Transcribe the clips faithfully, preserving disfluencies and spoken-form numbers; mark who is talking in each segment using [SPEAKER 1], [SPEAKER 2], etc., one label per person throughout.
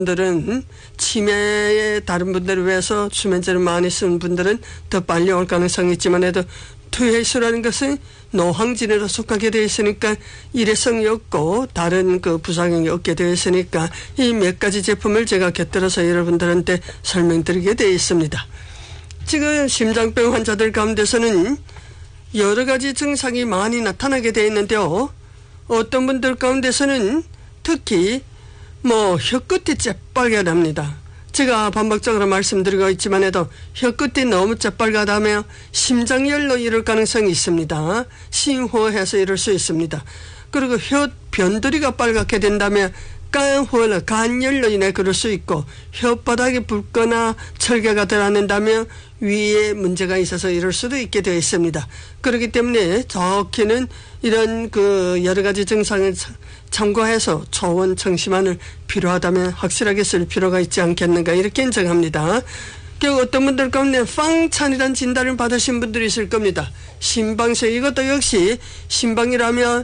[SPEAKER 1] 분들은 치매에 다른 분들에 비해서 수면제를 많이 쓰는 분들은 더 빨리 올 가능성이 있지만 해도 투해수라는 것은 노황진으로 속하게 되어 있으니까 일회성이 없고 다른 그 부작용이 없게 되어 있으니까 이 몇 가지 제품을 제가 곁들여서 여러분들한테 설명드리게 되어 있습니다. 지금 심장병 환자들 가운데서는 여러 가지 증상이 많이 나타나게 되어 있는데요. 어떤 분들 가운데서는 특히 뭐 혀끝이 재빨게 납니다. 제가 반복적으로 말씀드리고 있지만 해도 혀끝이 너무 재빨가다면 심장열로 이럴 가능성이 있습니다. 심호흡해서 이럴 수 있습니다. 그리고 혀 변두리가 빨갛게 된다면 간호흡, 간열로 인해 그럴 수 있고 혓바닥이 붉거나 철개가 드러난다면 위에 문제가 있어서 이럴 수도 있게 되어 있습니다. 그렇기 때문에 좋게는 이런 그 여러 가지 증상을 참고해서 초원 청심환을 필요하다면 확실하게 쓸 필요가 있지 않겠는가 이렇게 인정합니다. 결국 어떤 분들 가운데 빵찬이라는 진단을 받으신 분들이 있을 겁니다. 심방세 이것도 역시 심방이라면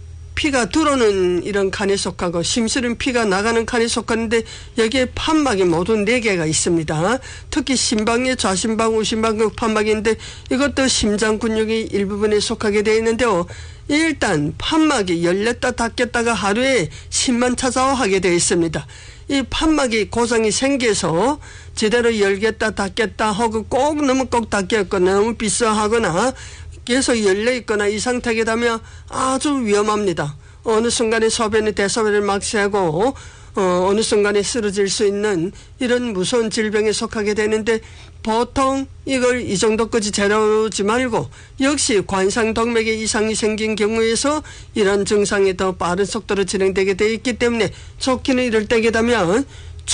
[SPEAKER 1] 피가 들어오는 이런 칸에 속하고 심술은 피가 나가는 칸에 속하는데 여기에 판막이 모두 네 개가 있습니다. 특히 심방에 좌심방, 우심방 그 판막인데 이것도 심장 근육이 일부분에 속하게 되어 있는데요. 일단 판막이 열렸다 닫혔다가 하루에 십만 차자와 하게 되어 있습니다. 이 판막이 고장이 생겨서 제대로 열겠다 닫겠다 하고 꼭 너무 꼭 닫혔고 너무 비싸하거나 계속 열려있거나 이 상태가 되면 아주 위험합니다. 어느 순간에 소변이 대소변을 막 새고 어, 어느 순간에 쓰러질 수 있는 이런 무서운 질병에 속하게 되는데 보통 이걸 이 정도까지 재려오지 말고 역시 관상동맥에 이상이 생긴 경우에서 이런 증상이 더 빠른 속도로 진행되게 되어 있기 때문에 좋기는 이럴 때게 되면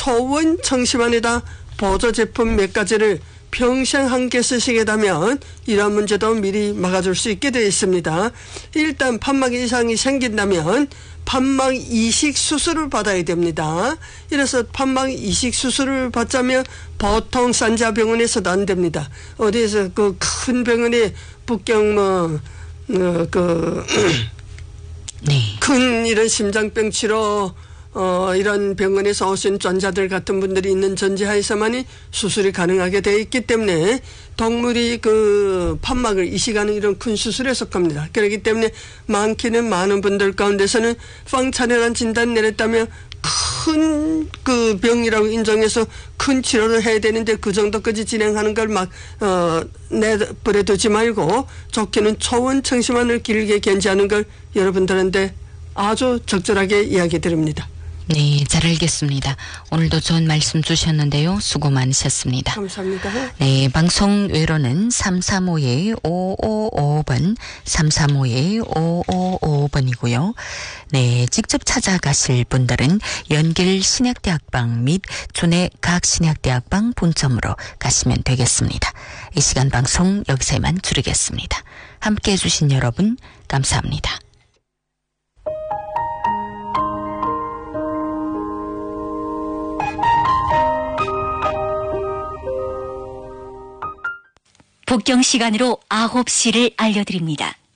[SPEAKER 1] 초원 청심환에다 보조 제품 몇 가지를 평생 함께 쓰시게 되면 이런 문제도 미리 막아줄 수 있게 되어 있습니다. 일단 판막 이상이 생긴다면 판막 이식 수술을 받아야 됩니다. 이래서 판막 이식 수술을 받자면 보통 산자병원에서도 안 됩니다. 어디에서 그 큰 병원에 북경 뭐 어, 그
[SPEAKER 2] 네.
[SPEAKER 1] 큰 이런 심장병 치료 어, 이런 병원에서 오신 전자들 같은 분들이 있는 전제하에서만이 수술이 가능하게 되어 있기 때문에 동물이 그 판막을 이식하는 이런 큰 수술에 속합니다. 그렇기 때문에 많기는 많은 분들 가운데서는 빵찬이라는 진단 내렸다면 큰 그 병이라고 인정해서 큰 치료를 해야 되는데 그 정도까지 진행하는 걸 막 어, 내버려 두지 말고 좋게는 초원 청심환을 길게 견지하는 걸 여러분들한테 아주 적절하게 이야기 드립니다.
[SPEAKER 2] 네, 잘 알겠습니다. 오늘도 좋은 말씀 주셨는데요. 수고 많으셨습니다.
[SPEAKER 1] 감사합니다.
[SPEAKER 2] 네, 방송 외로는 삼삼오 오오오오 번, 삼삼오 오오오오 번이고요. 네, 직접 찾아가실 분들은 연길 신약대학방 및 존의 각 신약대학방 본점으로 가시면 되겠습니다. 이 시간 방송 여기서 이만 줄이겠습니다. 함께 해주신 여러분 감사합니다.
[SPEAKER 3] 북경 시간으로 아홉 시를 알려드립니다.